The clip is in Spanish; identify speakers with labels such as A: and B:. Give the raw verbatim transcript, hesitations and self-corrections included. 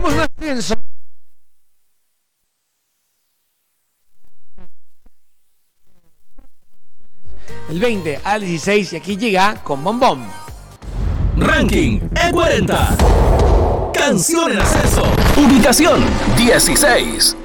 A: tenemos un ascenso. El veinte al dieciséis y aquí llega con Bombón.
B: Ranking E cuarenta. Canción en ascenso. Ubicación dieciséis.